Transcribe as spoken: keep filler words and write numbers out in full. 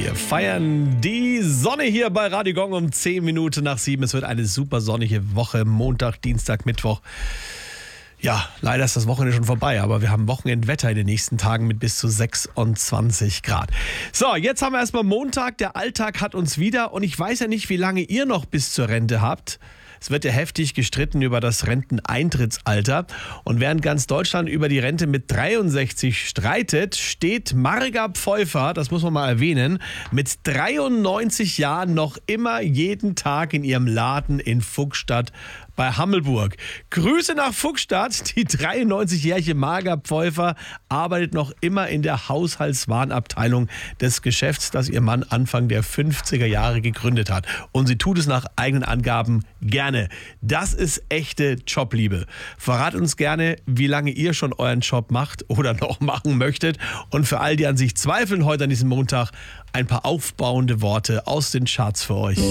Wir feiern die Sonne hier bei Radio Gong um zehn Minuten nach sieben. Es wird eine super sonnige Woche. Montag, Dienstag, Mittwoch. Ja, leider ist das Wochenende schon vorbei, aber wir haben Wochenendwetter in den nächsten Tagen mit bis zu sechsundzwanzig Grad. So, jetzt haben wir erstmal Montag. Der Alltag hat uns wieder und ich weiß ja nicht, wie lange ihr noch bis zur Rente habt. Es wird ja heftig gestritten über das Renteneintrittsalter. Und während ganz Deutschland über die Rente mit dreiundsechzig streitet, steht Marga Pfeuffer, das muss man mal erwähnen, mit dreiundneunzig Jahren noch immer jeden Tag in ihrem Laden in Fuchsstadt bei Hammelburg. Grüße nach Fuchsstadt. Die dreiundneunzigjährige Marga Pfeuffer arbeitet noch immer in der Haushaltswarenabteilung des Geschäfts, das ihr Mann Anfang der fünfziger Jahre gegründet hat. Und sie tut es nach eigenen Angaben gerne. Das ist echte Jobliebe. Verratet uns gerne, wie lange ihr schon euren Job macht oder noch machen möchtet. Und für all die an sich zweifeln heute an diesem Montag ein paar aufbauende Worte aus den Charts für euch.